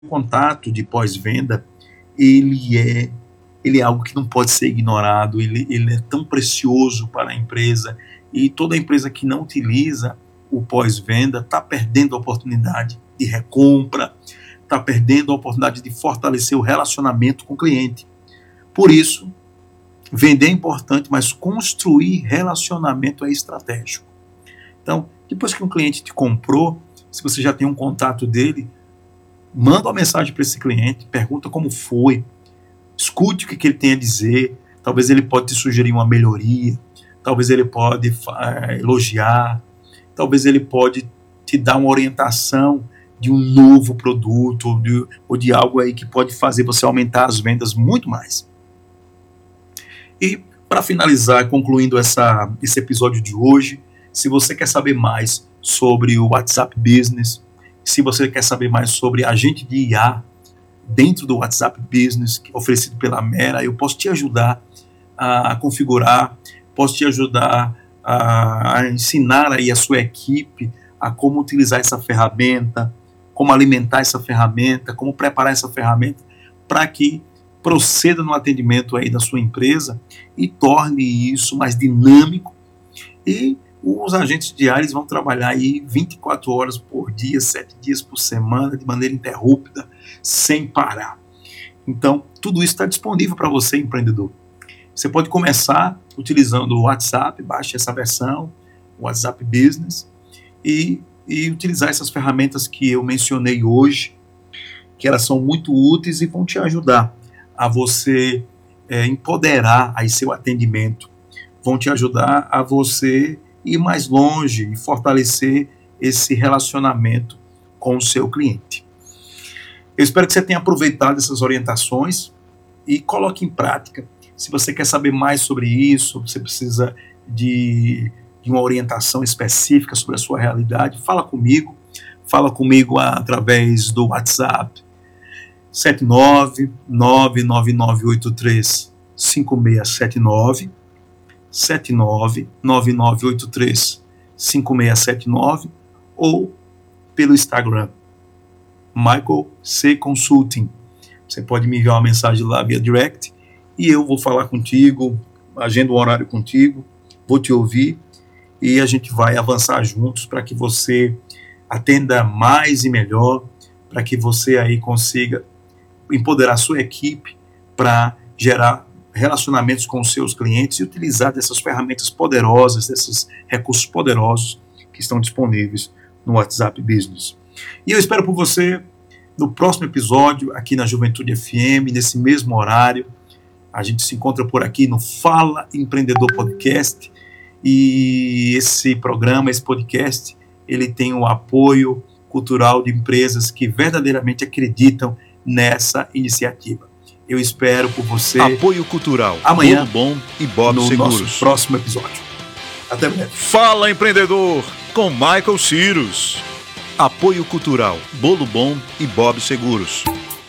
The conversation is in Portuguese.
O contato de pós-venda, ele é algo que não pode ser ignorado, ele é tão precioso para a empresa, e toda empresa que não utiliza o pós-venda está perdendo a oportunidade de recompra, está perdendo a oportunidade de fortalecer o relacionamento com o cliente. Por isso, vender é importante, mas construir relacionamento é estratégico. Então, depois que um cliente te comprou, se você já tem um contato dele, manda uma mensagem para esse cliente, pergunta como foi, escute o que ele tem a dizer, talvez ele pode te sugerir uma melhoria, talvez ele pode elogiar, talvez ele pode te dar uma orientação de um novo produto ou de algo aí que pode fazer você aumentar as vendas muito mais. E para finalizar, concluindo esse episódio de hoje, se você quer saber mais sobre o WhatsApp Business, se você quer saber mais sobre agente de IA dentro do WhatsApp Business, oferecido pela Mera, eu posso te ajudar a configurar, posso te ajudar a ensinar aí a sua equipe a como utilizar essa ferramenta, como alimentar essa ferramenta, como preparar essa ferramenta para que proceda no atendimento aí da sua empresa e torne isso mais dinâmico. E os agentes diários vão trabalhar aí 24 horas por dia, 7 dias por semana, de maneira ininterrupta, sem parar. Então, tudo isso está disponível para você, empreendedor. Você pode começar utilizando o WhatsApp, baixe essa versão, o WhatsApp Business, e utilizar essas ferramentas que eu mencionei hoje, que elas são muito úteis e vão te ajudar a você empoderar aí seu atendimento, vão te ajudar a você ir mais longe e fortalecer esse relacionamento com o seu cliente. Eu espero que você tenha aproveitado essas orientações e coloque em prática. Se você quer saber mais sobre isso, você precisa de uma orientação específica sobre a sua realidade, fala comigo através do WhatsApp 79999835679, 79999835679, ou pelo Instagram, Michael C. Consulting. Você pode me enviar uma mensagem lá via direct e eu vou falar contigo, agendo um horário contigo, vou te ouvir e a gente vai avançar juntos para que você atenda mais e melhor, para que você aí consiga empoderar a sua equipe para gerar relacionamentos com os seus clientes e utilizar dessas ferramentas poderosas, desses recursos poderosos que estão disponíveis no WhatsApp Business. E eu espero por você no próximo episódio, aqui na Juventude FM, nesse mesmo horário. A gente se encontra por aqui no Fala Empreendedor Podcast, e esse programa, esse podcast, ele tem o apoio cultural de empresas que verdadeiramente acreditam nessa iniciativa. Eu espero por você. Apoio cultural. Amanhã, Bolo Bom e Bob no Seguros. nosso próximo episódio. Até breve. Fala Empreendedor, com Michael Cyrus. Apoio cultural. Bolo Bom e Bob Seguros.